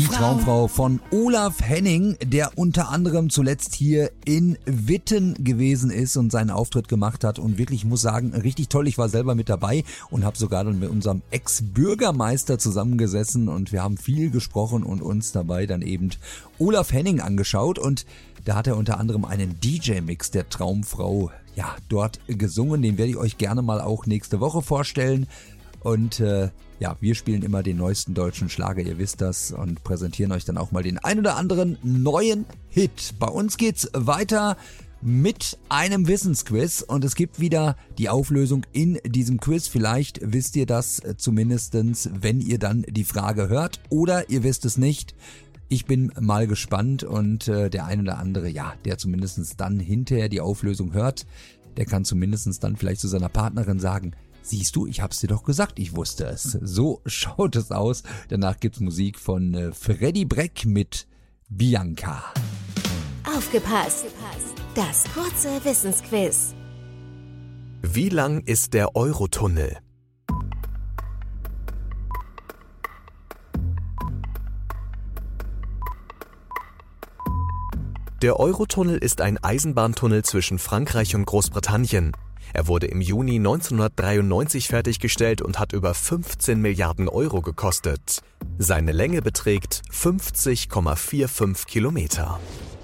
Die Traumfrau von Olaf Henning, der unter anderem zuletzt hier in Witten gewesen ist und seinen Auftritt gemacht hat. Und wirklich, ich muss sagen, richtig toll. Ich war selber mit dabei und habe sogar dann mit unserem Ex-Bürgermeister zusammengesessen und wir haben viel gesprochen und uns dabei dann eben Olaf Henning angeschaut. Und da hat er unter anderem einen DJ-Mix der Traumfrau dort gesungen. Den werde ich euch gerne mal auch nächste Woche vorstellen. Und wir spielen immer den neuesten deutschen Schlager, ihr wisst das, und präsentieren euch dann auch mal den ein oder anderen neuen Hit. Bei uns geht's weiter mit einem Wissensquiz und es gibt wieder die Auflösung in diesem Quiz. Vielleicht wisst ihr das zumindestens, wenn ihr dann die Frage hört, oder ihr wisst es nicht. Ich bin mal gespannt und der ein oder andere, der zumindest dann hinterher die Auflösung hört, der kann zumindest dann vielleicht zu seiner Partnerin sagen: Siehst du, ich hab's dir doch gesagt, ich wusste es. So schaut es aus. Danach gibt's Musik von Freddy Breck mit Bianca. Aufgepasst! Das kurze Wissensquiz. Wie lang ist der Eurotunnel? Der Eurotunnel ist ein Eisenbahntunnel zwischen Frankreich und Großbritannien. Er wurde im Juni 1993 fertiggestellt und hat über 15 Milliarden Euro gekostet. Seine Länge beträgt 50,45 Kilometer.